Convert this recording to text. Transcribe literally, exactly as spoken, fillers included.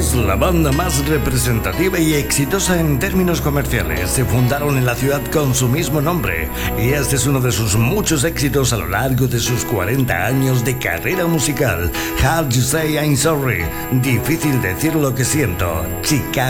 Beatles, la banda más representativa y exitosa en términos comerciales, se fundaron en la ciudad con su mismo nombre, y este es uno de sus muchos éxitos a lo largo de sus cuarenta años de carrera musical. Hard to Say I'm Sorry, difícil decir lo que siento, Chicago.